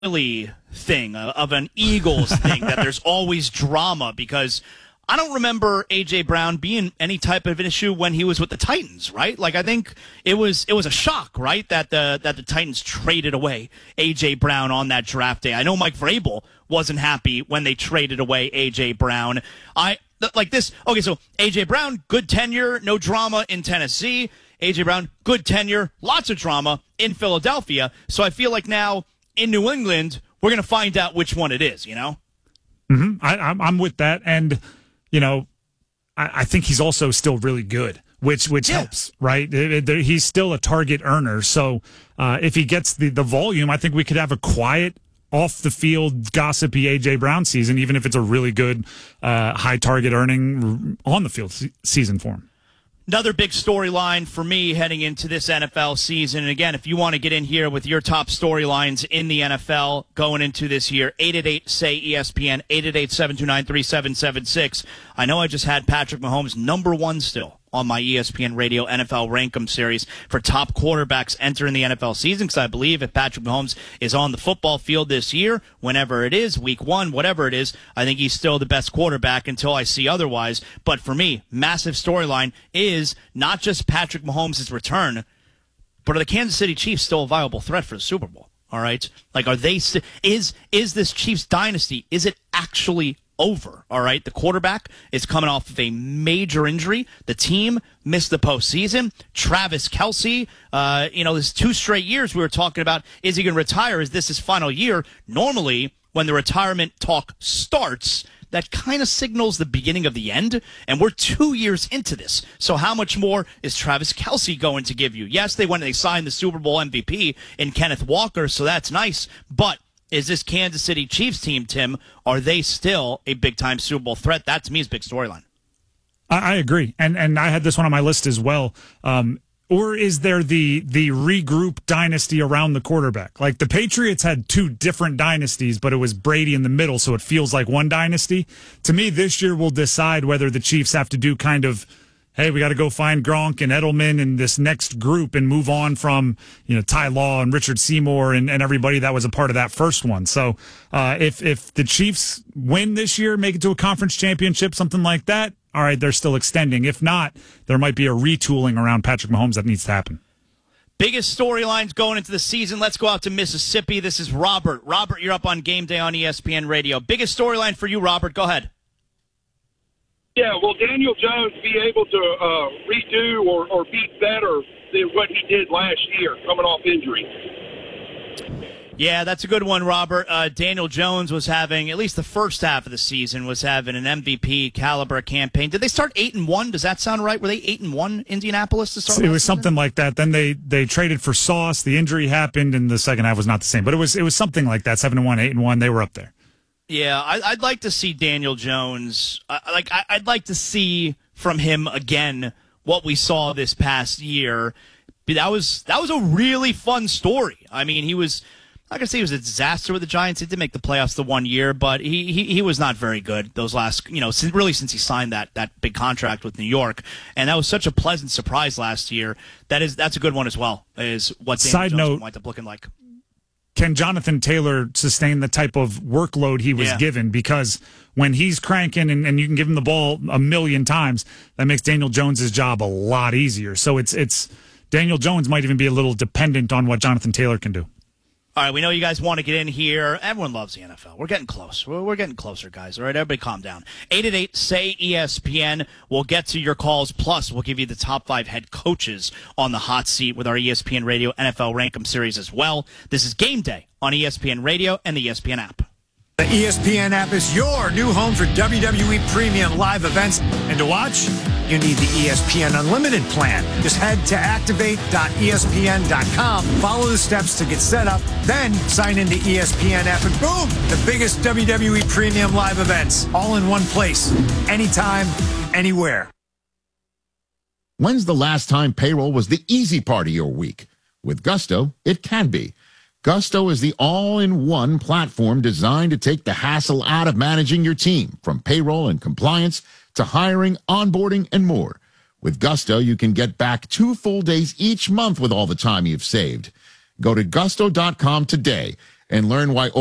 Philly thing, of an Eagles thing, that there's always drama, because I don't remember A.J. Brown being any type of an issue when he was with the Titans, right? Like, I think it was a shock, right, that the Titans traded away A.J. Brown on that draft day. I know Mike Vrabel wasn't happy when they traded away A.J. Brown. Okay, so A.J. Brown, good tenure, no drama in Tennessee. A.J. Brown, good tenure, lots of drama in Philadelphia. So I feel like now in New England, we're going to find out which one it is, you know? Mm-hmm. I'm with that. And, you know, I think he's also still really good, which helps, right? He's still a target earner. So if he gets the volume, I think we could have a quiet, off-the-field, gossipy A.J. Brown season, even if it's a really good high target earning on-the-field season for him. Another big storyline for me heading into this NFL season. And again, if you want to get in here with your top storylines in the NFL going into this year, 888-SAY-ESPN, 888-729-3776. I know I just had Patrick Mahomes number one still on my ESPN Radio NFL Rankem series for top quarterbacks entering the NFL season, because I believe if Patrick Mahomes is on the football field this year, whenever it is, week one, whatever it is, I think he's still the best quarterback until I see otherwise. But for me, massive storyline is not just Patrick Mahomes' return, but are the Kansas City Chiefs still a viable threat for the Super Bowl? All right? Like, are they is this Chiefs dynasty, is it actually over? All right, the quarterback is coming off of a major injury. The team missed the postseason. Travis Kelce, this 2 straight years we were talking about, is he going to retire? Is this his final year? Normally, when the retirement talk starts, that kind of signals the beginning of the end, and we're 2 years into this. So how much more is Travis Kelce going to give you? Yes, they signed the Super Bowl MVP in Kenneth Walker, so that's nice, but is this Kansas City Chiefs team, Tim, are they still a big-time Super Bowl threat? That, to me, is a big storyline. I agree, and I had this one on my list as well. Or is there the regroup dynasty around the quarterback? Like, the Patriots had 2 different dynasties, but it was Brady in the middle, so it feels like one dynasty. To me, this year will decide whether the Chiefs have to do kind of, hey, we got to go find Gronk and Edelman and this next group and move on from, Ty Law and Richard Seymour and everybody that was a part of that first one. So if the Chiefs win this year, make it to a conference championship, something like that, all right, they're still extending. If not, there might be a retooling around Patrick Mahomes that needs to happen. Biggest storylines going into the season. Let's go out to Mississippi. This is Robert. Robert, you're up on Game Day on ESPN Radio. Biggest storyline for you, Robert. Go ahead. Yeah, will Daniel Jones be able to redo or be better than what he did last year coming off injury? Yeah, that's a good one, Robert. Daniel Jones was having, at least the first half of the season, was having an MVP caliber campaign. Did they start 8-1? Does that sound right? Were they 8-1, Indianapolis, to start? It was something like that. Then they traded for Sauce. The injury happened, and the second half was not the same. But it was something like that, 7-1, 8-1. They were up there. Yeah, I'd like to see Daniel Jones. I'd like to see from him again what we saw this past year. That was a really fun story. I mean, he was. I'm not going to say he was a disaster with the Giants. He did make the playoffs the 1 year, but he was not very good those last, since he signed that big contract with New York. And that was such a pleasant surprise last year. That's a good one as well, is what Daniel Jones might end up looking like. Can Jonathan Taylor sustain the type of workload he was given? Because when he's cranking and you can give him the ball a million times, that makes Daniel Jones' job a lot easier. So it's Daniel Jones might even be a little dependent on what Jonathan Taylor can do. All right, we know you guys want to get in here. Everyone loves the NFL. We're getting close. We're getting closer, guys. All right, everybody calm down. 888-SAY-ESPN. We'll get to your calls. Plus, we'll give you the top 5 head coaches on the hot seat with our ESPN Radio NFL Rankem series as well. This is Game Day on ESPN Radio and the ESPN app. The ESPN app is your new home for WWE Premium live events. And to watch, you need the ESPN Unlimited plan. Just head to activate.espn.com, follow the steps to get set up, then sign into ESPN app, and boom, the biggest WWE Premium live events, all in one place, anytime, anywhere. When's the last time payroll was the easy part of your week? With Gusto, it can be. Gusto is the all-in-one platform designed to take the hassle out of managing your team, from payroll and compliance to hiring, onboarding, and more. With Gusto, you can get back 2 full days each month with all the time you've saved. Go to gusto.com today and learn why